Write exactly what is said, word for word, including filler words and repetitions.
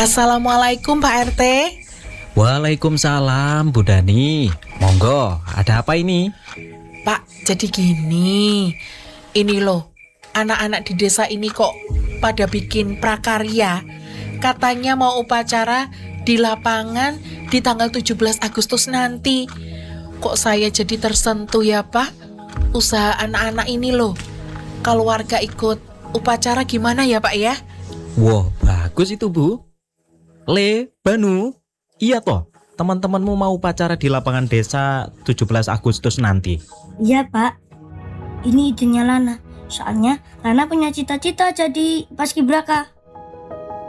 Assalamualaikum Pak R T. Waalaikumsalam Bu Dani. Monggo, ada apa ini? Pak, jadi gini. Ini loh, anak-anak di desa ini kok pada bikin prakarya. Katanya mau upacara di lapangan di tanggal tujuh belas Agustus nanti. Kok saya jadi tersentuh ya Pak? Usaha anak-anak ini loh. Kalau warga ikut upacara gimana ya Pak ya? Wah, bagus itu Bu. Le, Banu, iya toh, teman-temanmu mau upacara di lapangan desa tujuh belas Agustus nanti. Iya Pak, ini idenya Lana. Soalnya Lana punya cita-cita jadi paskibraka.